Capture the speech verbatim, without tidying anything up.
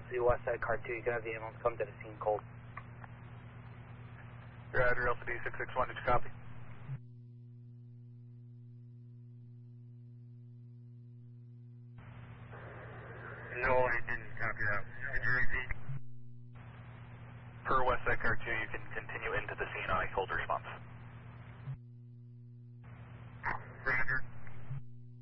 Velocity Westside Car two, you can have the ambulance come to the scene cold. Roger, L C D six six one, did you copy? No, I didn't copy that. Could you repeat? Per Westside Car two, you can continue into the scene on a cold response.